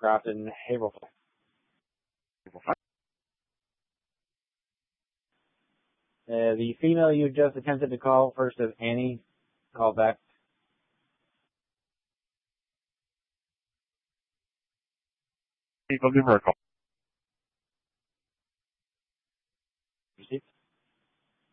Crofton, Haverhill. The female you just attempted to call, first is Annie. Call back. Eagle numerical.